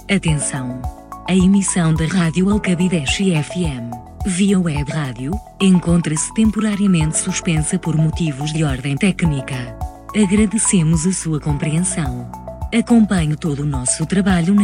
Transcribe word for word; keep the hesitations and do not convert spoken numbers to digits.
Atenção! A emissão da Rádio Alcabideche F M, via web rádio, encontra-se temporariamente suspensa por motivos de ordem técnica. Agradecemos a sua compreensão. Acompanhe todo o nosso trabalho na